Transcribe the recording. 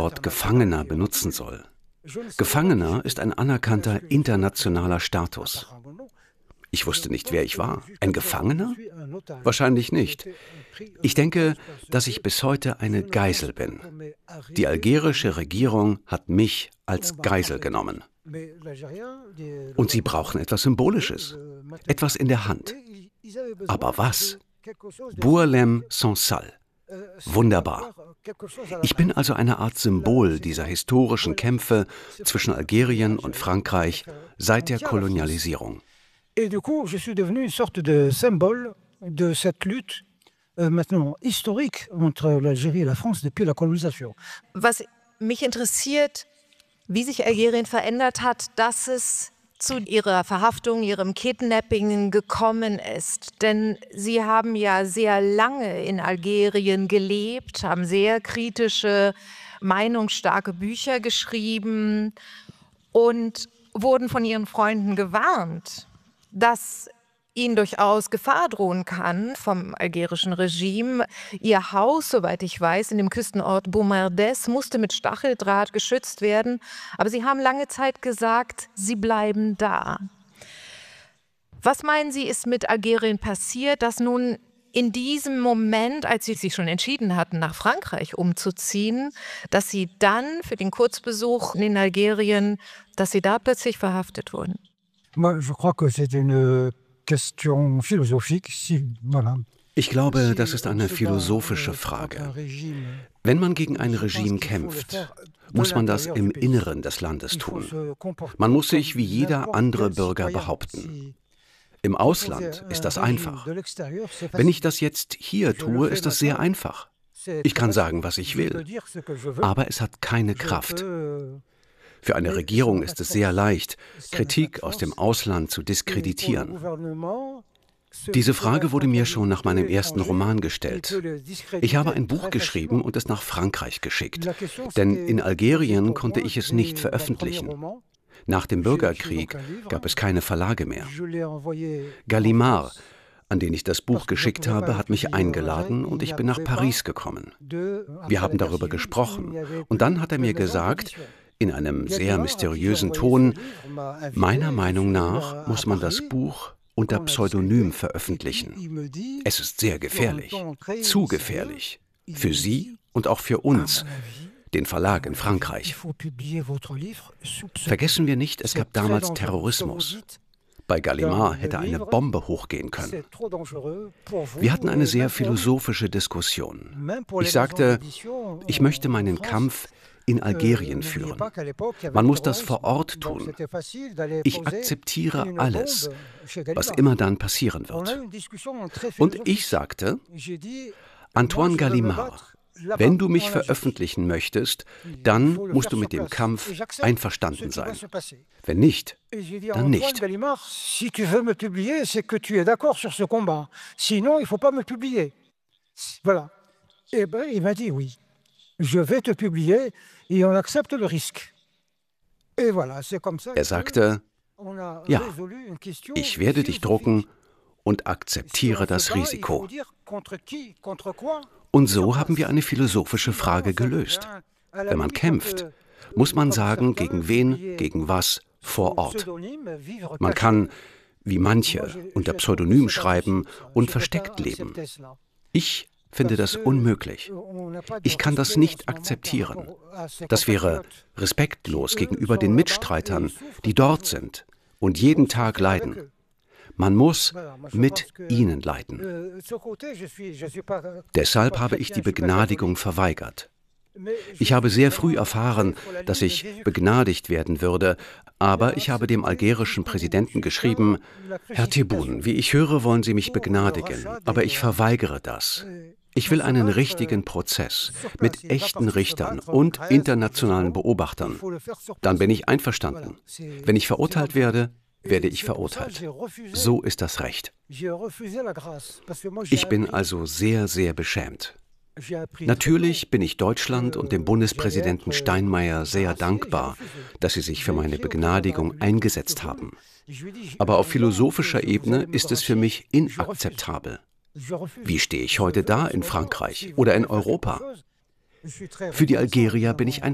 Wort Gefangener benutzen soll. Gefangener ist ein anerkannter internationaler Status. Ich wusste nicht, wer ich war. Ein Gefangener? Wahrscheinlich nicht. Ich denke, dass ich bis heute eine Geisel bin. Die algerische Regierung hat mich als Geisel genommen. Und sie brauchen etwas Symbolisches, etwas in der Hand. Aber was? Bourlem sans sal. Wunderbar. Ich bin also eine Art Symbol dieser historischen Kämpfe zwischen Algerien und Frankreich seit der Kolonialisierung. Et du coup, je suis devenu une sorte de symbole de cette lutte maintenant historique entre l'Algérie et la France depuis la colonisation. Was mich interessiert, wie sich Algerien verändert hat, dass es zu ihrer Verhaftung, ihrem Kidnapping gekommen ist. Denn Sie haben ja sehr lange in Algerien gelebt, haben sehr kritische, meinungsstarke Bücher geschrieben und wurden von Ihren Freunden gewarnt, dass ihnen durchaus Gefahr drohen kann vom algerischen Regime. Ihr Haus, soweit ich weiß, in dem Küstenort Boumardès musste mit Stacheldraht geschützt werden. Aber Sie haben lange Zeit gesagt, Sie bleiben da. Was meinen Sie, ist mit Algerien passiert, dass nun in diesem Moment, als Sie sich schon entschieden hatten, nach Frankreich umzuziehen, dass Sie dann für den Kurzbesuch in Algerien, dass Sie da plötzlich verhaftet wurden? Ich glaube, das ist eine philosophische Frage. Wenn man gegen ein Regime kämpft, muss man das im Inneren des Landes tun. Man muss sich wie jeder andere Bürger behaupten. Im Ausland ist das einfach. Wenn ich das jetzt hier tue, ist das sehr einfach. Ich kann sagen, was ich will, aber es hat keine Kraft. Für eine Regierung ist es sehr leicht, Kritik aus dem Ausland zu diskreditieren. Diese Frage wurde mir schon nach meinem ersten Roman gestellt. Ich habe ein Buch geschrieben und es nach Frankreich geschickt, denn in Algerien konnte ich es nicht veröffentlichen. Nach dem Bürgerkrieg gab es keine Verlage mehr. Gallimard, an den ich das Buch geschickt habe, hat mich eingeladen und ich bin nach Paris gekommen. Wir haben darüber gesprochen und dann hat er mir gesagt, in einem sehr mysteriösen Ton, meiner Meinung nach muss man das Buch unter Pseudonym veröffentlichen. Es ist sehr gefährlich, zu gefährlich, für Sie und auch für uns, den Verlag in Frankreich. Vergessen wir nicht, es gab damals Terrorismus. Bei Gallimard hätte eine Bombe hochgehen können. Wir hatten eine sehr philosophische Diskussion. Ich sagte, ich möchte meinen Kampf in Algerien führen. Man muss das vor Ort tun. Ich akzeptiere alles, was immer dann passieren wird. Und ich sagte, Antoine Gallimard, wenn du mich veröffentlichen möchtest, dann musst du mit dem Kampf einverstanden sein. Wenn nicht, dann nicht. Er sagte, ja, ich werde dich drucken und akzeptiere das Risiko. Und so haben wir eine philosophische Frage gelöst. Wenn man kämpft, muss man sagen, gegen wen, gegen was, vor Ort. Man kann, wie manche, unter Pseudonym schreiben und versteckt leben. Ich finde das unmöglich. Ich kann das nicht akzeptieren. Das wäre respektlos gegenüber den Mitstreitern, die dort sind und jeden Tag leiden. Man muss mit ihnen leiden. Deshalb habe ich die Begnadigung verweigert. Ich habe sehr früh erfahren, dass ich begnadigt werden würde, aber ich habe dem algerischen Präsidenten geschrieben, Herr Tebboune, wie ich höre, wollen Sie mich begnadigen, aber ich verweigere das. Ich will einen richtigen Prozess mit echten Richtern und internationalen Beobachtern. Dann bin ich einverstanden. Wenn ich verurteilt werde, werde ich verurteilt. So ist das Recht. Ich bin also sehr, sehr beschämt. Natürlich bin ich Deutschland und dem Bundespräsidenten Steinmeier sehr dankbar, dass sie sich für meine Begnadigung eingesetzt haben. Aber auf philosophischer Ebene ist es für mich inakzeptabel. Wie stehe ich heute da in Frankreich oder in Europa? Für die Algerier bin ich ein